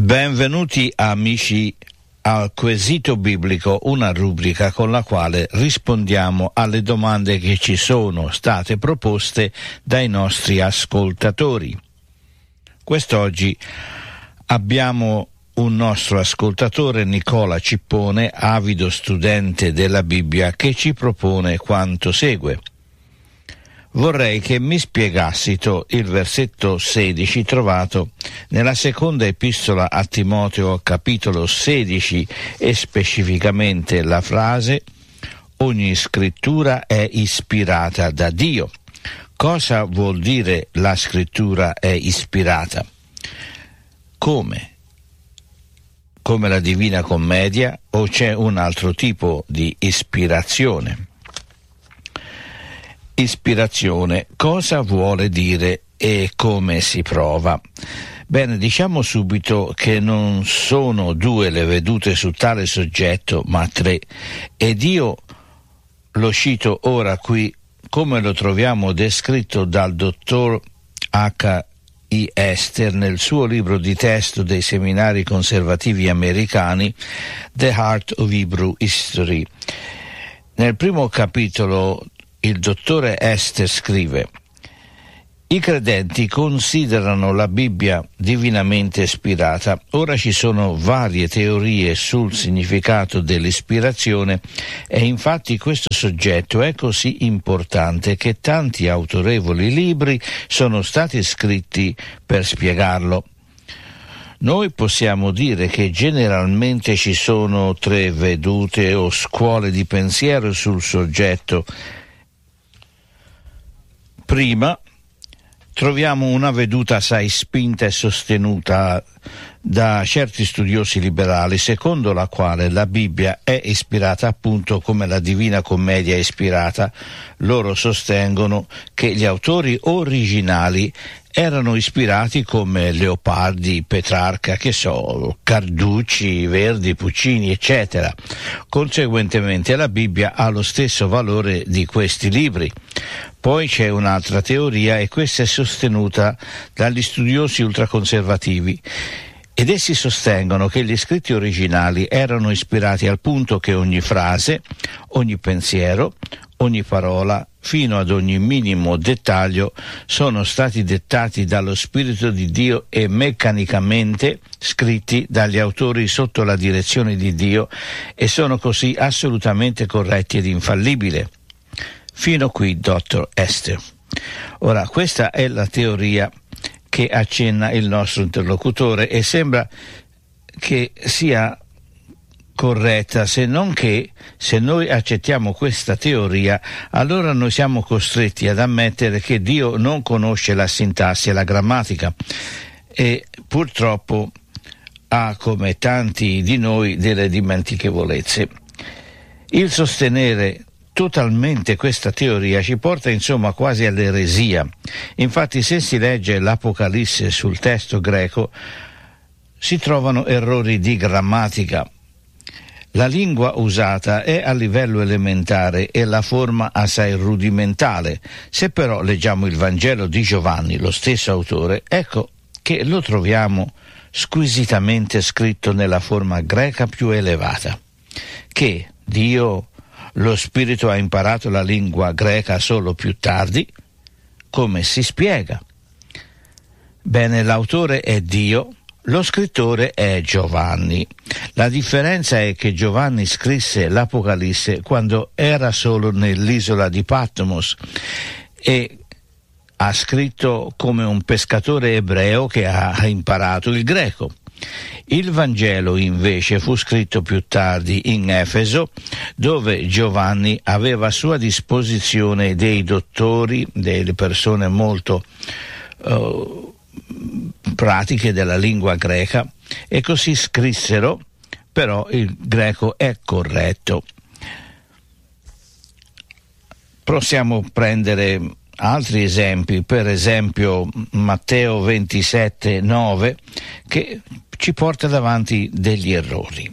Benvenuti amici al Quesito Biblico, una rubrica con la quale rispondiamo alle domande che ci sono state proposte dai nostri ascoltatori. Quest'oggi abbiamo un nostro ascoltatore, Nicola Cippone, avido studente della Bibbia, che ci propone quanto segue. Vorrei che mi spiegassito il versetto 16 trovato nella seconda epistola a Timoteo, capitolo 16, e specificamente la frase «Ogni scrittura è ispirata da Dio». Cosa vuol dire la scrittura è ispirata? Come? Come la Divina Commedia, o c'è un altro tipo di ispirazione? Ispirazione, cosa vuole dire e come si prova? Bene, diciamo subito che non sono due le vedute su tale soggetto, ma tre, ed io lo cito ora qui come lo troviamo descritto dal dottor H.I. Ester nel suo libro di testo dei seminari conservativi americani, The Heart of Hebrew History. Nel primo capitolo il dottore Ester scrive: i credenti considerano la Bibbia divinamente ispirata. Ora ci sono varie teorie sul significato dell'ispirazione e infatti questo soggetto è così importante che tanti autorevoli libri sono stati scritti per spiegarlo. Noi possiamo dire che generalmente ci sono tre vedute o scuole di pensiero sul soggetto. Prima, troviamo una veduta assai spinta e sostenuta da certi studiosi liberali, secondo la quale la Bibbia è ispirata appunto come la Divina Commedia è ispirata. Loro sostengono che gli autori originali erano ispirati come Leopardi, Petrarca, Carducci, Verdi, Puccini, eccetera. Conseguentemente la Bibbia ha lo stesso valore di questi libri. Poi c'è un'altra teoria e questa è sostenuta dagli studiosi ultraconservativi ed essi sostengono che gli scritti originali erano ispirati al punto che ogni frase, ogni pensiero, ogni parola, fino ad ogni minimo dettaglio sono stati dettati dallo Spirito di Dio e meccanicamente scritti dagli autori sotto la direzione di Dio e sono così assolutamente corretti ed infallibili. Fino qui, dottor Ester. Ora, questa è la teoria che accenna il nostro interlocutore e sembra che sia corretta, se non che, se noi accettiamo questa teoria, allora noi siamo costretti ad ammettere che Dio non conosce la sintassi e la grammatica e purtroppo ha, come tanti di noi, delle dimentichevolezze. Il sostenere totalmente questa teoria ci porta insomma quasi all'eresia. Infatti, se si legge l'Apocalisse sul testo greco, si trovano errori di grammatica. La lingua usata è a livello elementare e la forma assai rudimentale. Se però leggiamo il Vangelo di Giovanni, lo stesso autore, ecco che lo troviamo squisitamente scritto nella forma greca più elevata. Che Dio, lo Spirito, ha imparato la lingua greca solo più tardi? Come si spiega? Bene, l'autore è Dio, lo scrittore è Giovanni. La differenza è che Giovanni scrisse l'Apocalisse quando era solo nell'isola di Patmos e ha scritto come un pescatore ebreo che ha imparato il greco. Il Vangelo invece fu scritto più tardi in Efeso, dove Giovanni aveva a sua disposizione dei dottori, delle persone molto pratiche della lingua greca, e così scrissero, però il greco è corretto. Possiamo prendere altri esempi, per esempio Matteo 27:9, che ci porta davanti degli errori.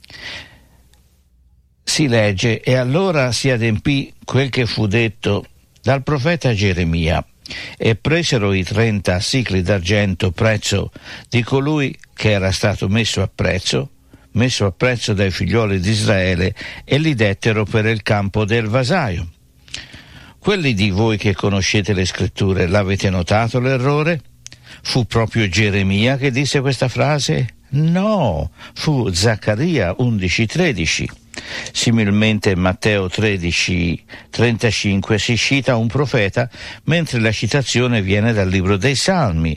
Si legge: e allora si adempì quel che fu detto dal profeta Geremia: e presero i 30 sicli d'argento, prezzo di colui che era stato messo a prezzo dai figlioli di Israele, e li dettero per il campo del vasaio. Quelli di voi che conoscete le scritture, l'avete notato l'errore? Fu proprio Geremia che disse questa frase? No, fu Zaccaria 11:13. Similmente in Matteo 13:35 si cita un profeta, mentre la citazione viene dal libro dei Salmi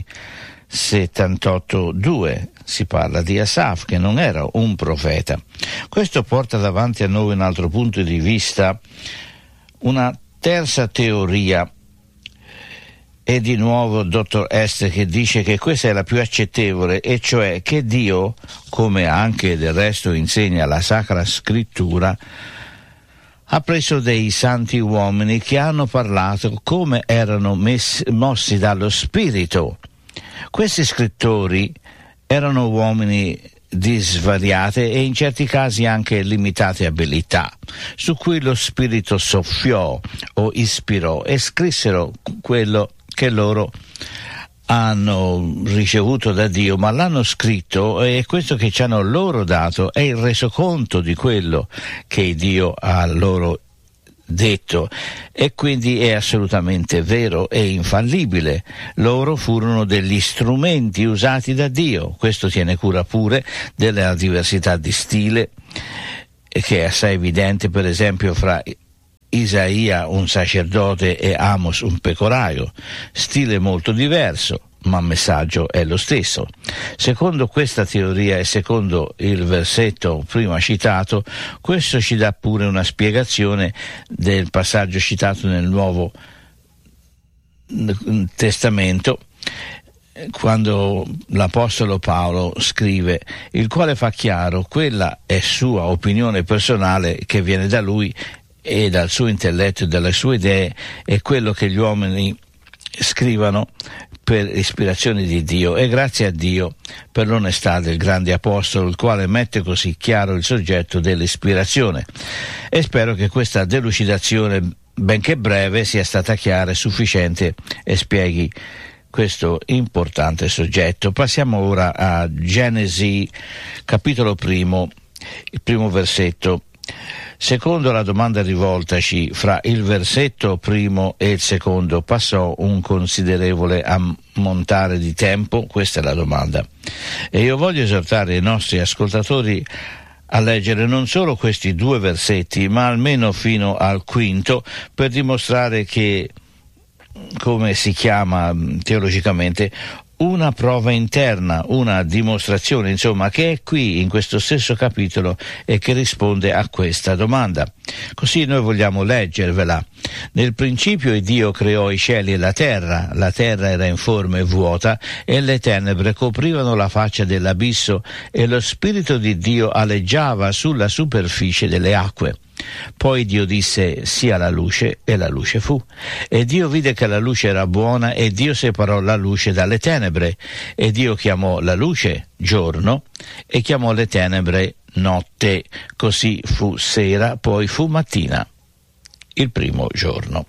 78:2. Si parla di Asaf, che non era un profeta. Questo porta davanti a noi un altro punto di vista, una terza teoria. E di nuovo il dottor Est che dice che questa è la più accettevole, e cioè che Dio, come anche del resto insegna la Sacra Scrittura, ha preso dei santi uomini che hanno parlato come erano mossi dallo Spirito. Questi scrittori erano uomini di svariate e in certi casi anche limitate abilità, su cui lo Spirito soffiò o ispirò e scrissero quello che loro hanno ricevuto da Dio, ma l'hanno scritto, e questo che ci hanno loro dato è il resoconto di quello che Dio ha loro detto, e quindi è assolutamente vero e infallibile. Loro furono degli strumenti usati da Dio. Questo tiene cura pure della diversità di stile, che è assai evidente per esempio fra Isaia, un sacerdote, e Amos, un pecoraio. Stile molto diverso, ma il messaggio è lo stesso. Secondo questa teoria e secondo il versetto prima citato, questo ci dà pure una spiegazione del passaggio citato nel Nuovo Testamento, quando l'Apostolo Paolo scrive: il quale fa chiaro, quella è sua opinione personale che viene da lui e dal suo intelletto e dalle sue idee, e quello che gli uomini scrivano per ispirazione di Dio, e grazie a Dio per l'onestà del grande apostolo, il quale mette così chiaro il soggetto dell'ispirazione. E spero che questa delucidazione, benché breve, sia stata chiara e sufficiente e spieghi questo importante soggetto. Passiamo ora a Genesi capitolo 1, il primo versetto. Secondo la domanda rivoltaci, fra il versetto primo e il secondo passò un considerevole ammontare di tempo? Questa è la domanda. E io voglio esortare i nostri ascoltatori a leggere non solo questi 2 versetti, ma almeno fino al quinto, per dimostrare che, come si chiama teologicamente, una prova interna, una dimostrazione, insomma, che è qui in questo stesso capitolo e che risponde a questa domanda. Così noi vogliamo leggervela. Nel principio Dio creò i cieli e la terra era informe e vuota, e le tenebre coprivano la faccia dell'abisso, e lo Spirito di Dio aleggiava sulla superficie delle acque. Poi Dio disse: sia la luce, e la luce fu. E Dio vide che la luce era buona, e Dio separò la luce dalle tenebre. E Dio chiamò la luce giorno, e chiamò le tenebre notte. Così fu sera, poi fu mattina, il primo giorno.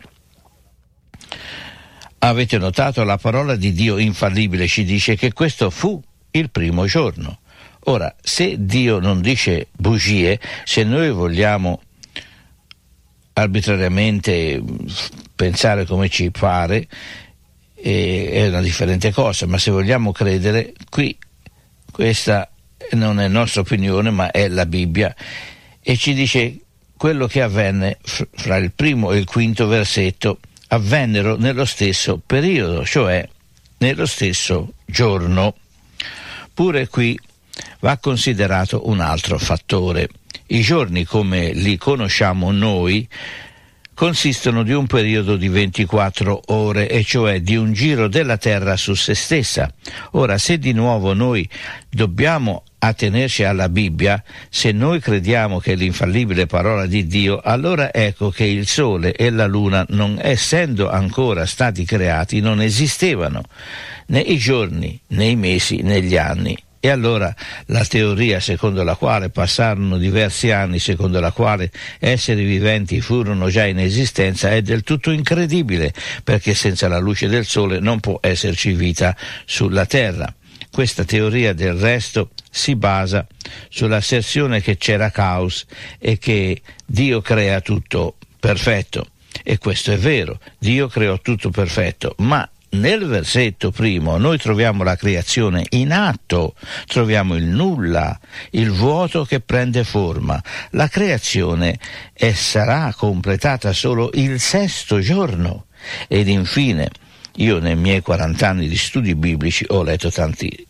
Avete notato? La parola di Dio infallibile ci dice che questo fu il primo giorno. Ora, se Dio non dice bugie, se noi vogliamo arbitrariamente pensare come ci pare, è una differente cosa, ma se vogliamo credere, qui questa non è nostra opinione, ma è la Bibbia, e ci dice quello che avvenne fra il primo e il quinto versetto avvennero nello stesso periodo, cioè nello stesso giorno. Pure qui va considerato un altro fattore. I giorni, come li conosciamo noi, consistono di un periodo di 24 ore, e cioè di un giro della Terra su se stessa. Ora, se di nuovo noi dobbiamo attenerci alla Bibbia, se noi crediamo che è l'infallibile parola di Dio, allora ecco che il Sole e la Luna, non essendo ancora stati creati, non esistevano, né i giorni, né i mesi, né gli anni. E allora la teoria secondo la quale passarono diversi anni, secondo la quale esseri viventi furono già in esistenza, è del tutto incredibile, perché senza la luce del sole non può esserci vita sulla terra. Questa teoria del resto si basa sull'asserzione che c'era caos e che Dio crea tutto perfetto. E questo è vero, Dio creò tutto perfetto, ma nel versetto primo noi troviamo la creazione in atto, troviamo il nulla, il vuoto che prende forma. La creazione sarà completata solo il sesto giorno. Ed infine, io nei miei 40 anni di studi biblici ho letto tanti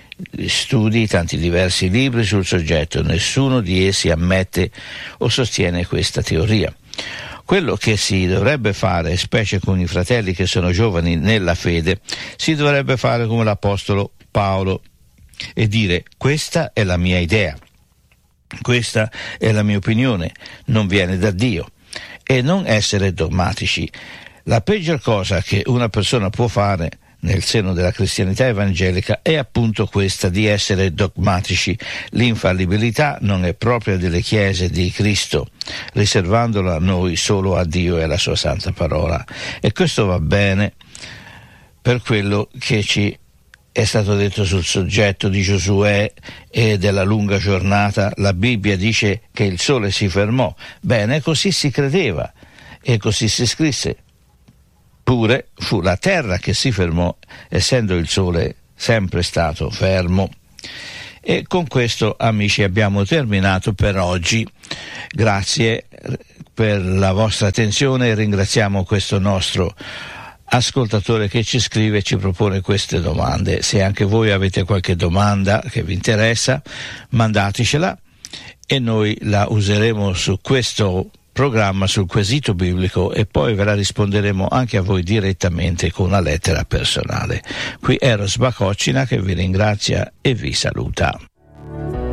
diversi libri sul soggetto, nessuno di essi ammette o sostiene questa teoria. Quello che si dovrebbe fare, specie con i fratelli che sono giovani nella fede, si dovrebbe fare come l'Apostolo Paolo e dire: questa è la mia idea, questa è la mia opinione, non viene da Dio, e non essere dogmatici. La peggior cosa che una persona può fare nel seno della cristianità evangelica è appunto questa di essere dogmatici. L'infallibilità non è propria delle chiese di Cristo, riservandola noi solo a Dio e alla sua santa parola. E questo va bene per quello che ci è stato detto sul soggetto di Giosuè e della lunga giornata. La Bibbia dice che il sole si fermò. Bene, così si credeva e così si scrisse. Pure fu la terra che si fermò, essendo il sole sempre stato fermo. E con questo, amici, abbiamo terminato per oggi. Grazie per la vostra attenzione e ringraziamo questo nostro ascoltatore che ci scrive e ci propone queste domande. Se anche voi avete qualche domanda che vi interessa, mandatecela e noi la useremo su questo programma, sul quesito biblico, e poi ve la risponderemo anche a voi direttamente con una lettera personale. Qui Eros Bacocina che vi ringrazia e vi saluta.